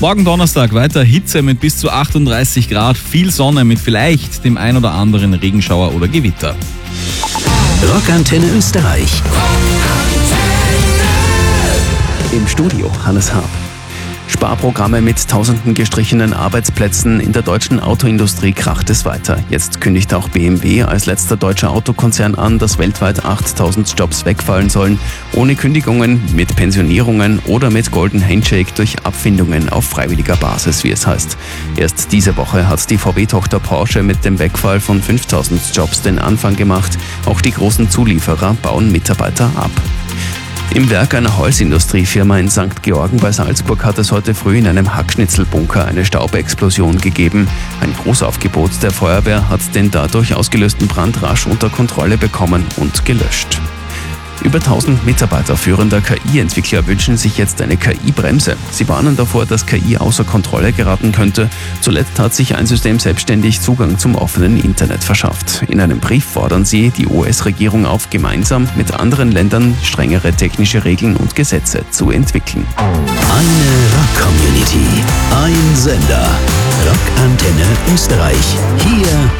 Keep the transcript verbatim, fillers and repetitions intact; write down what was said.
Morgen Donnerstag weiter Hitze mit bis zu achtunddreißig Grad, viel Sonne mit vielleicht dem ein oder anderen Regenschauer oder Gewitter. Rockantenne Österreich. Im Studio Hannes Haab. Sparprogramme mit tausenden gestrichenen Arbeitsplätzen in der deutschen Autoindustrie kracht es weiter. Jetzt kündigt auch B M W als letzter deutscher Autokonzern an, dass weltweit achttausend Jobs wegfallen sollen, ohne Kündigungen, mit Pensionierungen oder mit Golden Handshake durch Abfindungen auf freiwilliger Basis, wie es heißt. Erst diese Woche hat die V W-Tochter Porsche mit dem Wegfall von fünftausend Jobs den Anfang gemacht. Auch die großen Zulieferer bauen Mitarbeiter ab. Im Werk einer Holzindustriefirma in Sankt Georgen bei Salzburg hat es heute früh in einem Hackschnitzelbunker eine Staubexplosion gegeben. Ein Großaufgebot der Feuerwehr hat den dadurch ausgelösten Brand rasch unter Kontrolle bekommen und gelöscht. Über tausend Mitarbeiter führender K I-Entwickler wünschen sich jetzt eine K I-Bremse. Sie warnen davor, dass K I außer Kontrolle geraten könnte. Zuletzt hat sich ein System selbstständig Zugang zum offenen Internet verschafft. In einem Brief fordern sie die U S-Regierung auf, gemeinsam mit anderen Ländern strengere technische Regeln und Gesetze zu entwickeln. Eine Rock-Community, ein Sender. Rockantenne Österreich. Hier